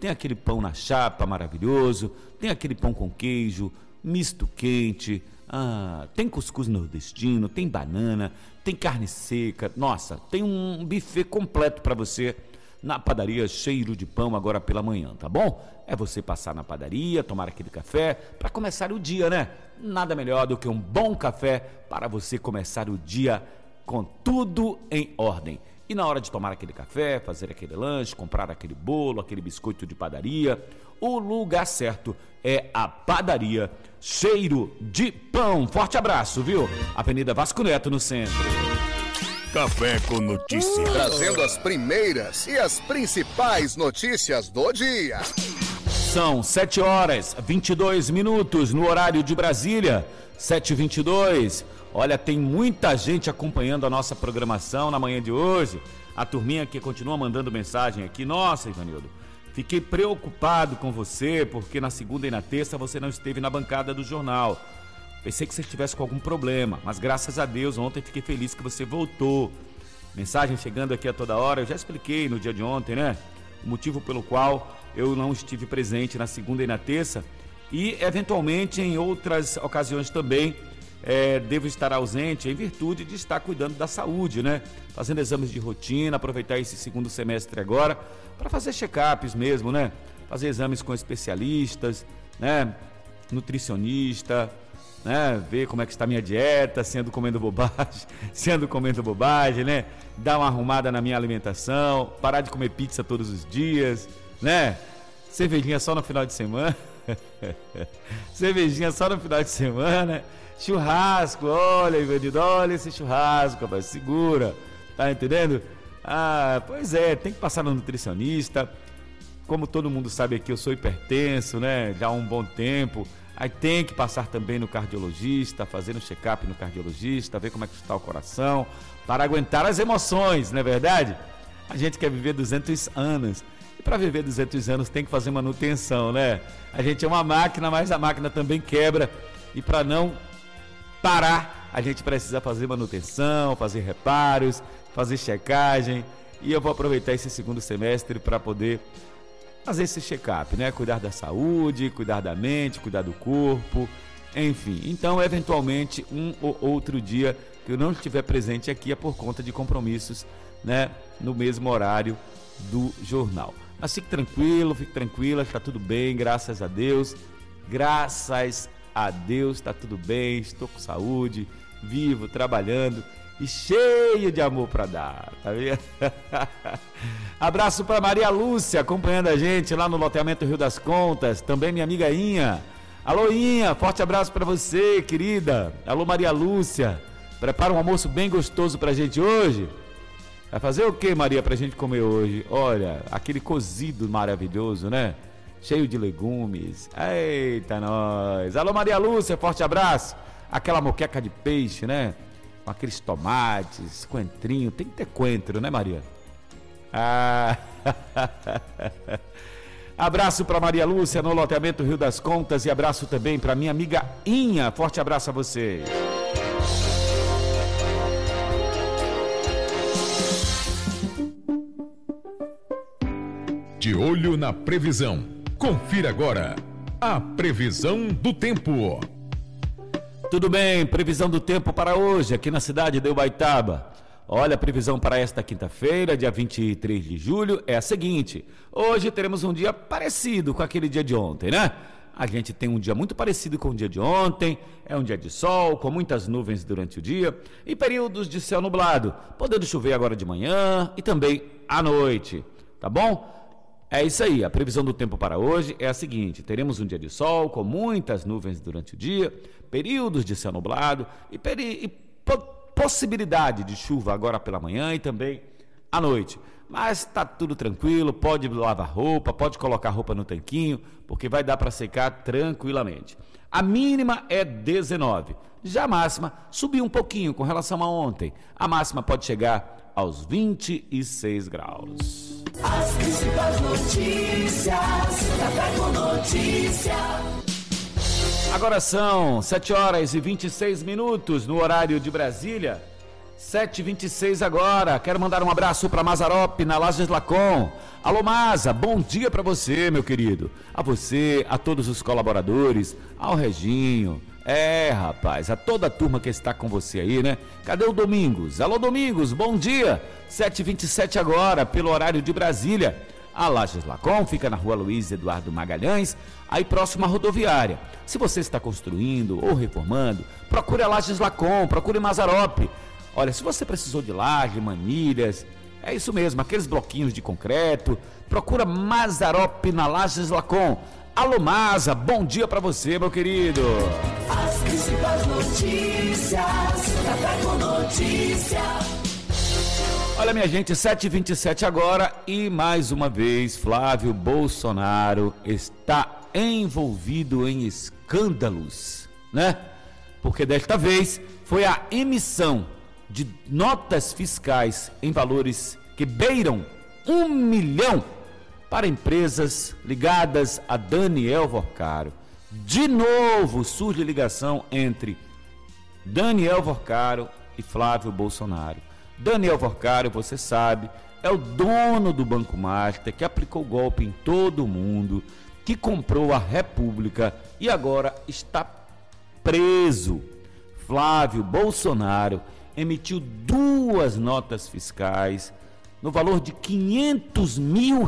tem aquele pão na chapa maravilhoso, tem aquele pão com queijo, misto quente, tem cuscuz nordestino, tem banana, tem carne seca. Nossa, tem um buffet completo para você na padaria Cheiro de Pão agora pela manhã, tá bom? É você passar na padaria, tomar aquele café para começar o dia, né? Nada melhor do que um bom café para você começar o dia com tudo em ordem. E na hora de tomar aquele café, fazer aquele lanche, comprar aquele bolo, aquele biscoito de padaria, o lugar certo é a padaria Cheiro de Pão. Forte abraço, viu? Avenida Vasco Neto, no centro. Café com notícia. Trazendo as primeiras e as principais notícias do dia. São 7h22 no horário de Brasília, 7h22. Olha, tem muita gente acompanhando a nossa programação na manhã de hoje. A turminha que continua mandando mensagem aqui. Nossa, Ivanildo, fiquei preocupado com você, porque na segunda e na terça você não esteve na bancada do jornal. Pensei que você estivesse com algum problema, mas graças a Deus, ontem fiquei feliz que você voltou. Mensagem chegando aqui a toda hora. Eu já expliquei no dia de ontem, né? O motivo pelo qual eu não estive presente na segunda e na terça. E, eventualmente, em outras ocasiões também, devo estar ausente em virtude de estar cuidando da saúde, né? Fazendo exames de rotina, aproveitar esse segundo semestre agora para fazer check-ups mesmo, né? Fazer exames com especialistas, né? Nutricionista, né? Ver como é que está a minha dieta, se ando comendo bobagem, né? Dar uma arrumada na minha alimentação, parar de comer pizza todos os dias, né? Cervejinha só no final de semana. Cervejinha só no final de semana. Churrasco, olha, Ivanildo, olha esse churrasco, rapaz, segura, tá entendendo? Pois é, tem que passar no nutricionista. Como todo mundo sabe aqui, eu sou hipertenso, né? Já há um bom tempo. Aí tem que passar também no cardiologista, fazer um check-up no cardiologista, ver como é que está o coração, para aguentar as emoções, não é verdade? A gente quer viver 200 anos. E para viver 200 anos tem que fazer manutenção, né? A gente é uma máquina, mas a máquina também quebra. E para não parar, a gente precisa fazer manutenção, fazer reparos, fazer checagem. E eu vou aproveitar esse segundo semestre para poder fazer esse check-up, né? Cuidar da saúde, cuidar da mente, cuidar do corpo, enfim. Então, eventualmente, um ou outro dia que eu não estiver presente aqui é por conta de compromissos, né? No mesmo horário do jornal. Mas fique tranquilo, fique tranquila, está tudo bem, graças a Deus. Graças a Deus, está tudo bem, estou com saúde, vivo, trabalhando e cheio de amor para dar, tá vendo? Abraço para Maria Lúcia, acompanhando a gente lá no loteamento Rio das Contas, também minha amiga Inha. Alô, Inha, forte abraço para você, querida. Alô, Maria Lúcia, prepara um almoço bem gostoso pra gente hoje. Vai fazer o que, Maria, pra gente comer hoje? Olha, aquele cozido maravilhoso, né? Cheio de legumes. Eita, nós. Alô, Maria Lúcia, forte abraço. Aquela moqueca de peixe, né? Com aqueles tomates, coentrinho. Tem que ter coentro, né, Maria? Abraço para Maria Lúcia no loteamento Rio das Contas e abraço também para minha amiga Inha. Forte abraço a você. De olho na previsão. Confira agora a previsão do tempo. Tudo bem, previsão do tempo para hoje aqui na cidade de Ubaitaba. Olha, a previsão para esta quinta-feira, dia 23 de julho, é a seguinte. Hoje teremos um dia parecido com aquele dia de ontem, né? A gente tem um dia muito parecido com o dia de ontem. É um dia de sol, com muitas nuvens durante o dia e períodos de céu nublado, podendo chover agora de manhã e também à noite, tá bom? É isso aí, a previsão do tempo para hoje é a seguinte: teremos um dia de sol com muitas nuvens durante o dia, períodos de céu nublado e possibilidade de chuva agora pela manhã e também à noite. Mas está tudo tranquilo, pode lavar roupa, pode colocar roupa no tanquinho, porque vai dar para secar tranquilamente. A mínima é 19, já a máxima subiu um pouquinho com relação a ontem. A máxima pode chegar aos 26 graus. As principais notícias, Café com Notícia. Agora são 7h26 no horário de Brasília. 7h26 agora. Quero mandar um abraço para Mazarop, na Lages Lacom. Alô, Maza, bom dia para você, meu querido. A você, a todos os colaboradores, ao Reginho. Rapaz, a toda a turma que está com você aí, né? Cadê o Domingos? Alô, Domingos, bom dia. 7h27 agora, pelo horário de Brasília. A Lages Lacom fica na rua Luiz Eduardo Magalhães, aí próximo à rodoviária. Se você está construindo ou reformando, procure a Lages Lacom, procure Mazarop. Olha, se você precisou de laje, manilhas, é isso mesmo, aqueles bloquinhos de concreto, procura Mazarop na Lages Lacom. Alô, Maza, bom dia pra você, meu querido. As principais notícias, Café com Notícia. Olha, minha gente, 7h27 agora e mais uma vez Flávio Bolsonaro está envolvido em escândalos, né? Porque desta vez foi a emissão de notas fiscais em valores que beiram 1 milhão para empresas ligadas a Daniel Vorcaro. De novo surge ligação entre Daniel Vorcaro e Flávio Bolsonaro. Daniel Vorcaro, você sabe, é o dono do Banco Master, que aplicou golpe em todo mundo, que comprou a República e agora está preso. Flávio Bolsonaro emitiu 2 notas fiscais no valor de R$500 mil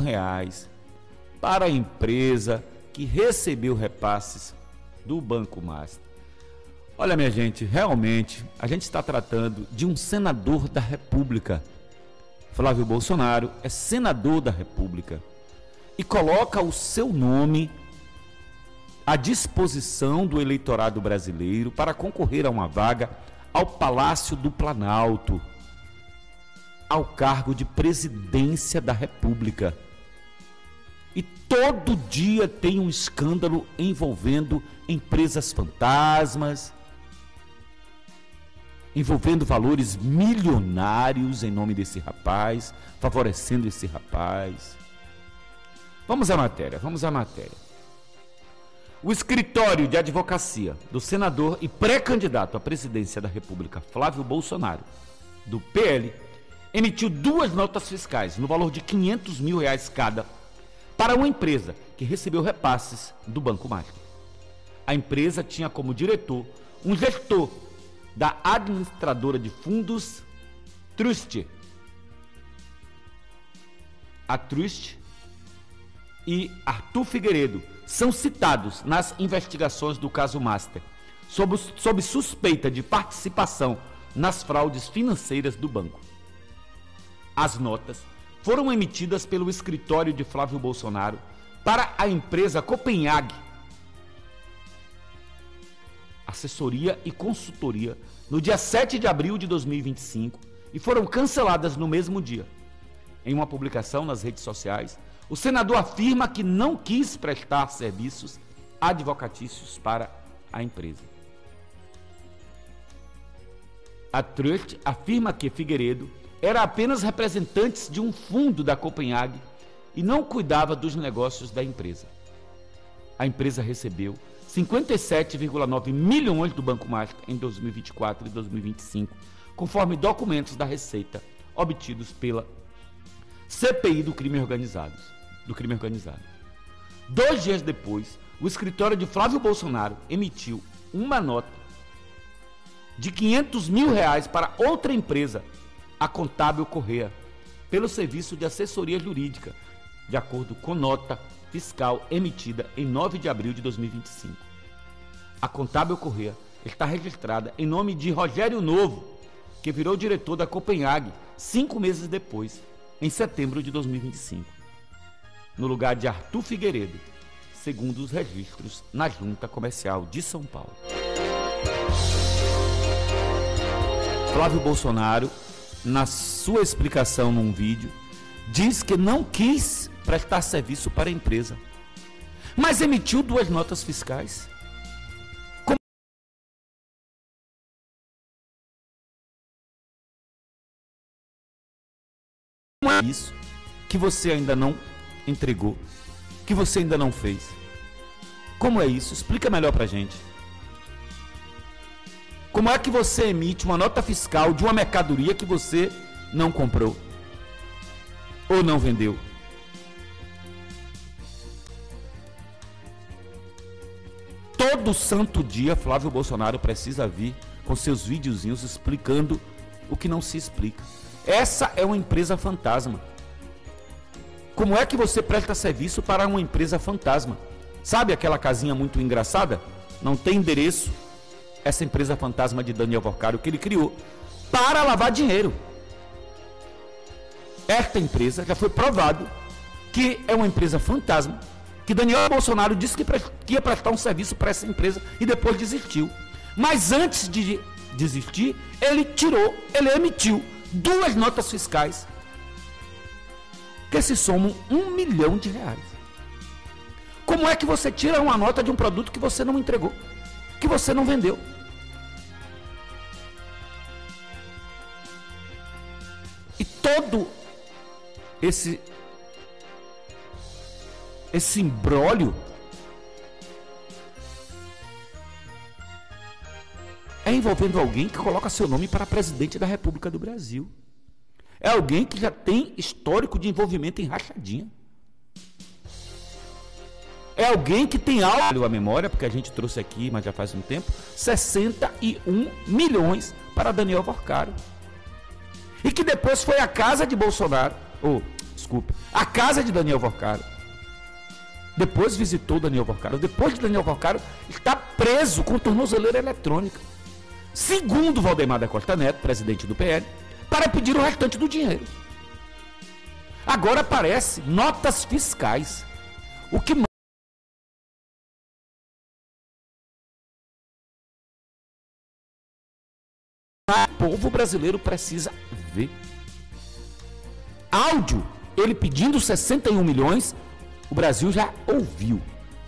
para a empresa que recebeu repasses do Banco Master. Olha, minha gente, realmente a gente está tratando de um senador da República. Flávio Bolsonaro é senador da República e coloca o seu nome à disposição do eleitorado brasileiro para concorrer a uma vaga ao Palácio do Planalto, ao cargo de presidência da República. E todo dia tem um escândalo envolvendo empresas fantasmas, envolvendo valores milionários em nome desse rapaz, favorecendo esse rapaz. Vamos à matéria. O escritório de advocacia do senador e pré-candidato à presidência da República, Flávio Bolsonaro, do PL, emitiu 2 notas fiscais no valor de R$500 mil cada para uma empresa que recebeu repasses do Banco Master. A empresa tinha como diretor um gestor da administradora de fundos Trust. A Trust e Arthur Figueiredo são citados nas investigações do caso Master, sob suspeita de participação nas fraudes financeiras do banco. As notas foram emitidas pelo escritório de Flávio Bolsonaro para a empresa Copenhague, assessoria e consultoria, no dia 7 de abril de 2025 e foram canceladas no mesmo dia. Em uma publicação nas redes sociais, o senador afirma que não quis prestar serviços advocatícios para a empresa. A Trust afirma que Figueiredo era apenas representante de um fundo da Copenhague e não cuidava dos negócios da empresa. A empresa recebeu 57,9 milhões do Banco Master em 2024 e 2025, conforme documentos da Receita obtidos pela CPI do crime organizado. 2 dias depois, o escritório de Flávio Bolsonaro emitiu uma nota de R$500 mil para outra empresa, a Contábil Correia, pelo serviço de assessoria jurídica, de acordo com nota fiscal emitida em 9 de abril de 2025. A Contábil Correia está registrada em nome de Rogério Novo, que virou diretor da Copenhague 5 meses depois, em setembro de 2025, no lugar de Arthur Figueiredo, segundo os registros na Junta Comercial de São Paulo. Flávio Bolsonaro, na sua explicação num vídeo, diz que não quis prestar serviço para a empresa, mas emitiu 2 notas fiscais. Como é isso que você ainda não entregou, que você ainda não fez? Como é isso? Explica melhor pra gente. Como é que você emite uma nota fiscal de uma mercadoria que você não comprou ou não vendeu? Todo santo dia Flávio Bolsonaro precisa vir com seus videozinhos explicando o que não se explica. Essa é uma empresa fantasma. Como é que você presta serviço para uma empresa fantasma? Sabe aquela casinha muito engraçada? Não tem endereço. Essa empresa fantasma de Daniel Porcaro que ele criou para lavar dinheiro. Esta empresa já foi provado que é uma empresa fantasma, que Daniel Bolsonaro disse que ia prestar um serviço para essa empresa e depois desistiu. Mas antes de desistir, ele emitiu 2 notas fiscais que se somam R$1 milhão. Como é que você tira uma nota de um produto que você não entregou, que você não vendeu? E todo esse imbróglio é envolvendo alguém que coloca seu nome para presidente da República do Brasil. É alguém que já tem histórico de envolvimento em rachadinha. É alguém que tem algo a memória, porque a gente trouxe aqui, mas já faz um tempo, 61 milhões para Daniel Porcaro. E que depois foi à casa de Bolsonaro, a casa de Daniel Porcaro. Depois visitou Daniel Porcaro. Depois de Daniel Porcaro está preso com tornozeleira eletrônica. Segundo Valdemar da Costa Neto, presidente do PL, para pedir o restante do dinheiro. Agora aparece notas fiscais. O que o povo brasileiro precisa ver. Áudio, ele pedindo 61 milhões, o Brasil já ouviu.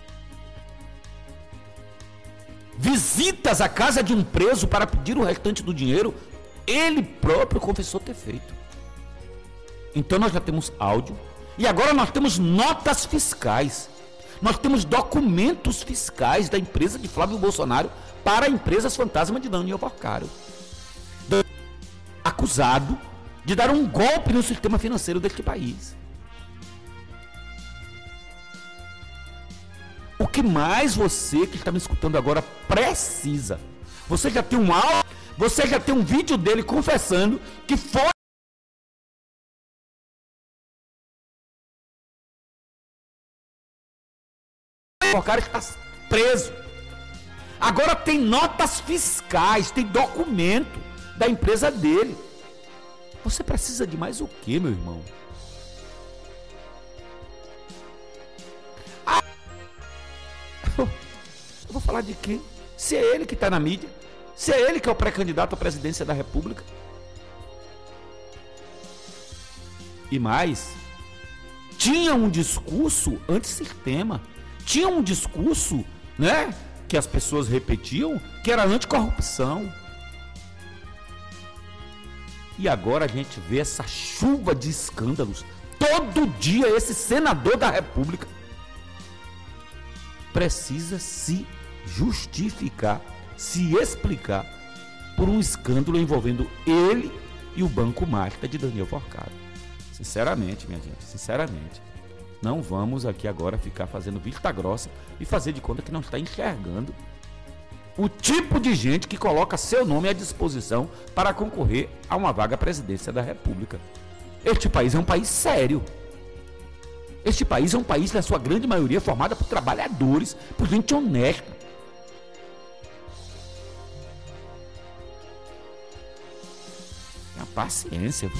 Visitas à casa de um preso para pedir o restante do dinheiro, ele próprio confessou ter feito. Então nós já temos áudio e agora nós temos notas fiscais. Nós temos documentos fiscais da empresa de Flávio Bolsonaro para empresas fantasma de Daniel Porcaro. Acusado de dar um golpe no sistema financeiro deste país. O que mais você que está me escutando agora precisa? Você já tem um áudio, você já tem um vídeo dele confessando que foi o cara está preso. Agora tem notas fiscais, tem documento da empresa dele. Você precisa de mais o que, meu irmão? Eu vou falar de quem? Se é ele que está na mídia, se é ele que é o pré-candidato à presidência da República. E mais, tinha um discurso antissistema, tinha um discurso, né, que as pessoas repetiam, que era anticorrupção. E agora a gente vê essa chuva de escândalos. Todo dia esse senador da República precisa se justificar, se explicar por um escândalo envolvendo ele e o Banco Master de Daniel Porcaro. Sinceramente, minha gente, sinceramente, não vamos aqui agora ficar fazendo vista grossa e fazer de conta que não está enxergando o tipo de gente que coloca seu nome à disposição para concorrer a uma vaga à presidência da República. Este país é um país sério. Este país é um país, na sua grande maioria, formado por trabalhadores, por gente honesta. Tenha paciência.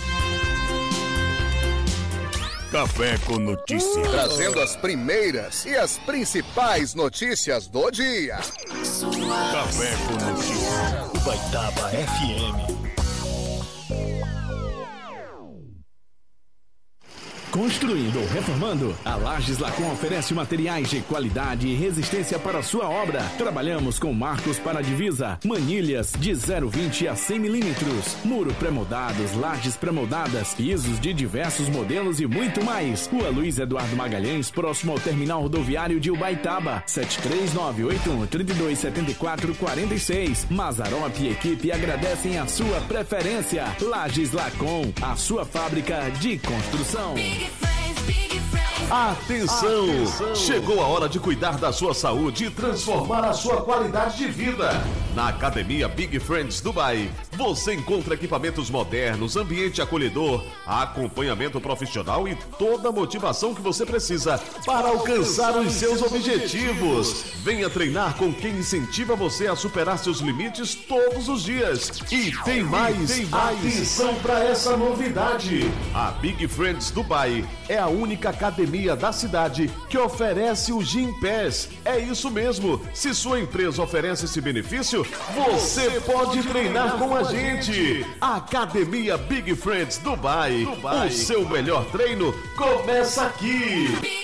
Café com Notícias. Trazendo as primeiras e as principais notícias do dia. Café com Notícias. Ubaitaba FM. Construindo ou reformando, a Lages Lacom oferece materiais de qualidade e resistência para a sua obra. Trabalhamos com marcos para a divisa, manilhas de 0,20 a 100 milímetros, muro pré-moldados, lajes pré-moldadas, pisos de diversos modelos e muito mais. Rua Luiz Eduardo Magalhães, próximo ao terminal rodoviário de Ubaitaba, 73981327446. Mazarop e equipe agradecem a sua preferência. Lages Lacom, a sua fábrica de construção. Atenção! Chegou a hora de cuidar da sua saúde e transformar a sua qualidade de vida. Na Academia Big Friends Dubai, você encontra equipamentos modernos, ambiente acolhedor, acompanhamento profissional e toda a motivação que você precisa para alcançar os seus objetivos. Venha treinar com quem incentiva você a superar seus limites todos os dias. E tem mais. Atenção para essa novidade. A Big Friends Dubai é a única academia da cidade que oferece o Gym Pass. É isso mesmo. Se sua empresa oferece esse benefício, você pode treinar com a gente. Academia Big Friends Dubai. O seu melhor treino começa aqui.